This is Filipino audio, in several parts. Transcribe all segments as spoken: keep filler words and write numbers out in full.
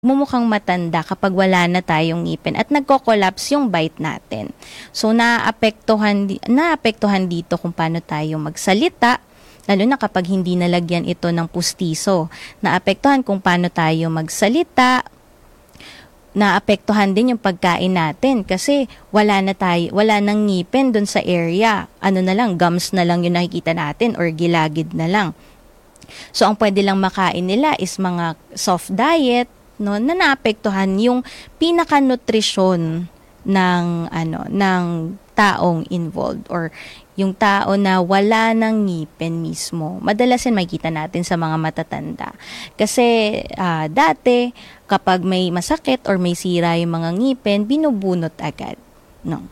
mumukhang matanda kapag wala na tayong ngipin at nagko-collapse yung bite natin. So, naapektuhan, naapektuhan dito kung paano tayo magsalita, lalo na kapag hindi nalagyan ito ng pustiso. Naapektuhan kung paano tayo magsalita, naapektuhan din yung pagkain natin kasi wala na tayo, wala nang ngipin dun sa area. Ano na lang, gums na lang yung nakikita natin or gilagid na lang. So, ang pwede lang makain nila is mga soft diet, no, na naapektuhan yung pinaka-nutrisyon ng ano ng taong involved or yung tao na wala ng ngipin mismo. Madalas yan makikita natin sa mga matatanda. Kasi uh, dati kapag may masakit or may sira yung mga ngipin, binubunot agad, no.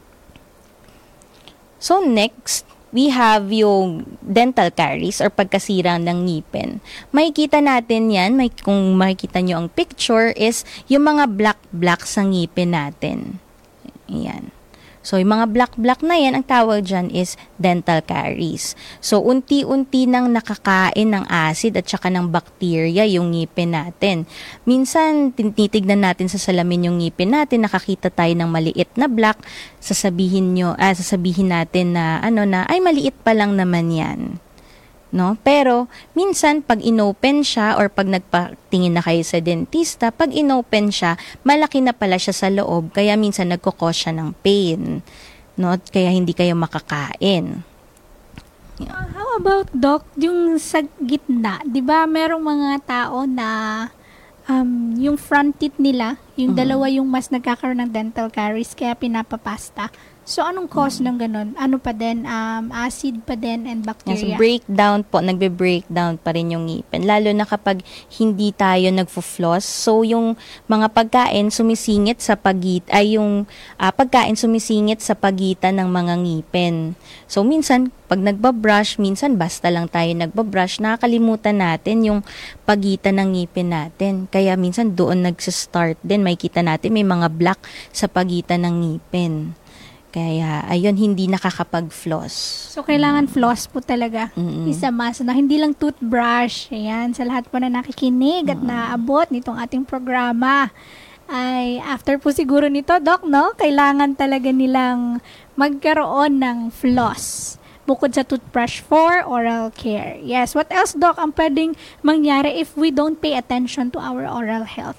So next, we have yung dental caries or pagkasira ng ngipin. Makikita natin yan, may, kung makikita nyo ang picture, is yung mga black-black sa ngipin natin. Ayan. So, yung mga black-black na yan, ang tawag dyan is dental caries. So, unti-unti nang nakakain ng acid at saka ng bacteria yung ngipin natin. Minsan, tinitignan natin sa salamin yung ngipin natin, nakakita tayo ng maliit na black, sasabihin nyo, ah, sasabihin natin na, ano na, ay maliit pa lang naman yan. No? Pero, minsan, pag inopen siya or pag nagpatingin na kayo sa dentista, pag inopen siya, malaki na pala siya sa loob, kaya minsan nagkukos siya ng pain. No? Kaya hindi kayo makakain. Uh, how about, Doc, yung sa gitna, di ba merong mga tao na um, yung front teeth nila, yung mm-hmm. dalawa yung mas nagkakaroon ng dental caries, kaya pinapapasta. So, anong cause ng ganun? Ano pa din? Um, acid pa din and bacteria? Yes, breakdown po. Nagbe-breakdown pa rin yung ngipin. Lalo na kapag hindi tayo nagfo-floss. So, yung mga pagkain sumisingit sa pagit ay yung uh, pagkain sumisingit sa pagitan ng mga ngipin. So, minsan, pag nagbabrush, minsan basta lang tayo nagbabrush, nakakalimutan natin yung pagitan ng ngipin natin. Kaya minsan doon nagsa-start din. Makikita natin may mga black sa pagitan ng ngipin. Kaya, ayun, hindi nakakapag-floss. So, kailangan mm. floss po talaga. Mm-mm. Isa mas na hindi lang toothbrush. Ayan, sa lahat po na nakikinig mm. at naabot nitong ating programa. Ay, after po siguro nito, Doc, no? Kailangan talaga nilang magkaroon ng floss. Bukod sa toothbrush for oral care. Yes, what else, Doc, ang pwedeng mangyari if we don't pay attention to our oral health?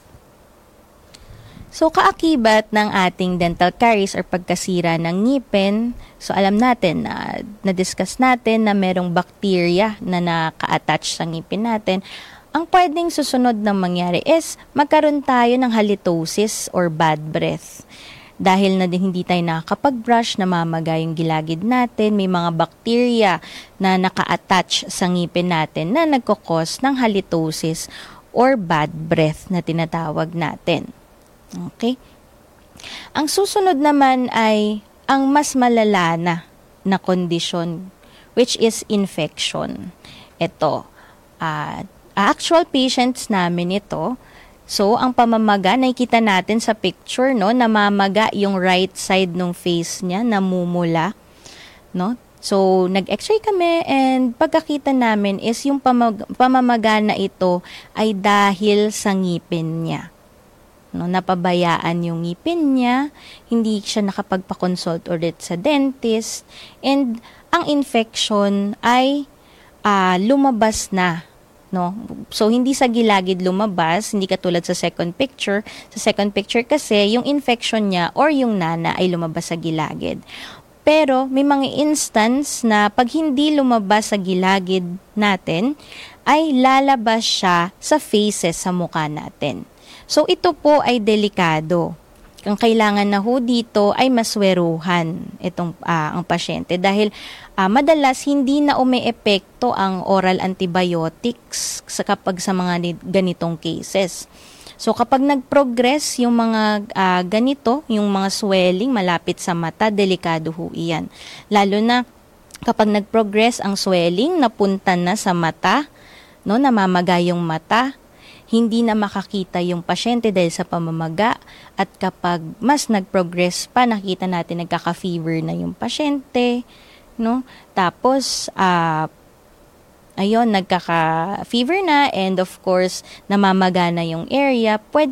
So, kaakibat ng ating dental caries or pagkasira ng ngipin, so alam natin na na-discuss natin na merong bacteria na naka-attach sa ngipin natin. Ang pwedeng susunod na mangyari is magkaroon tayo ng halitosis or bad breath. Dahil na din hindi tayo nakakapag-brush, namamaga yung gilagid natin, may mga bacteria na naka-attach sa ngipin natin na nagkakos ng halitosis or bad breath na tinatawag natin. Okay? Ang susunod naman ay ang mas malala na na kondisyon, which is infection. Ito, uh, actual patients namin ito. So, ang pamamaga, nakikita natin sa picture, no, namamaga yung right side ng face niya, namumula, no? So, nag-x-ray kami and pagkakita namin is yung pamag- pamamaga na ito ay dahil sa ngipin niya. No, napabayaan yung ngipin niya, hindi siya nakapagpa-consult ulit sa dentist, and ang infection ay uh, lumabas na. No? So, hindi sa gilagid lumabas, hindi katulad sa second picture. Sa second picture kasi, yung infection niya or yung nana ay lumabas sa gilagid. Pero, may mga instance na pag hindi lumabas sa gilagid natin, ay lalabas siya sa faces sa mukha natin. So, ito po ay delikado. Ang kailangan na ho dito ay masweruhan itong uh, ang pasyente dahil uh, madalas hindi na umeepekto ang oral antibiotics sa kapag sa mga ganitong cases. So, kapag nag-progress yung mga uh, ganito, yung mga swelling malapit sa mata, delikado ho iyan. Lalo na kapag nag-progress ang swelling, napunta na sa mata, no, namamaga yung mata, hindi na makakita yung pasyente dahil sa pamamaga at kapag mas nag-progress pa, nakita natin nagkaka-fever na yung pasyente, no? Tapos, uh, ayun, nagkaka-fever na and of course, namamagana yung area, pwede